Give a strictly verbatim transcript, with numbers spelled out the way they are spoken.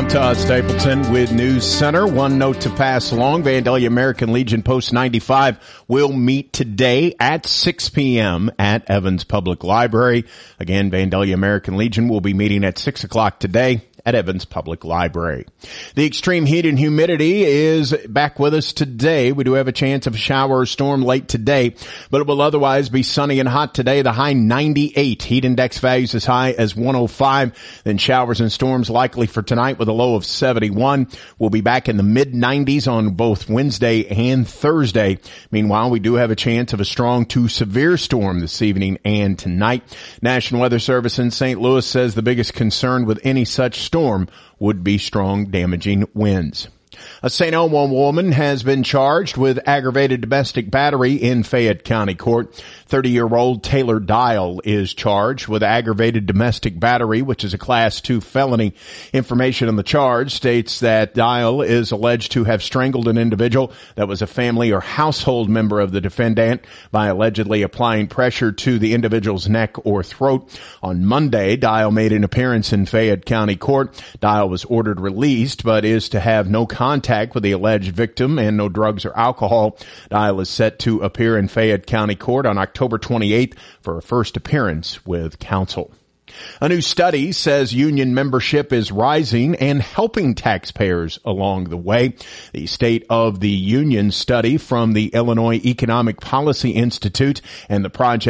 I'm Todd Stapleton with News Center. One note to pass along. Vandalia American Legion Post ninety-five will meet today at six p.m. at Evans Public Library. Again, Vandalia American Legion will be meeting at six o'clock today at Evans Public Library. The extreme heat and humidity is back with us today. We do have a chance of a shower or storm late today, but it will otherwise be sunny and hot today. The high ninety-eight. Heat index values as high as one oh five. Then showers and storms likely for tonight with a low of seventy-one. We'll be back in the mid nineties on both Wednesday and Thursday. Meanwhile, we do have a chance of a strong to severe storm this evening and tonight. National Weather Service in Saint Louis says the biggest concern with any such storm would be strong, damaging winds. A Saint Elmo woman has been charged with aggravated domestic battery in Fayette County Court. thirty-year-old Taylor Dial is charged with aggravated domestic battery, which is a class two felony. Information on the charge states that Dial is alleged to have strangled an individual that was a family or household member of the defendant by allegedly applying pressure to the individual's neck or throat. On Monday, Dial made an appearance in Fayette County Court. Dial was ordered released, but is to have no contact with the alleged victim and no drugs or alcohol. Dial is set to appear in Fayette County Court on October twenty-eighth for a first appearance with counsel. A new study says union membership is rising and helping taxpayers along the way. The State of the Union study from the Illinois Economic Policy Institute and the Project